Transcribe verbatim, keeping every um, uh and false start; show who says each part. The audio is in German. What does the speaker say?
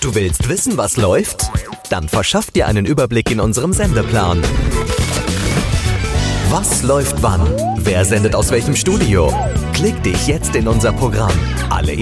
Speaker 1: Du willst wissen, was läuft? Dann verschaff dir einen Überblick in unserem Sendeplan. Was läuft wann? Wer sendet aus welchem Studio? Klick dich jetzt in unser Programm. Alle